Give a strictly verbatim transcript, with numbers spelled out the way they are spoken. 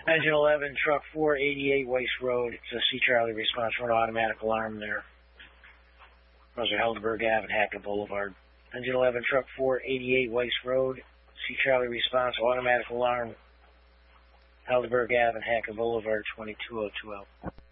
Engine eleven, truck four eighty-eight, Weiss Road. It's a C. Charlie response for an automatic alarm there. Roger Helderberg Ave, Hackett Boulevard. Engine eleven, truck four eighty-eight, Weiss Road. C. Charlie response, automatic alarm. Helderberg Ave, Hackett Boulevard, twenty-two oh two oh.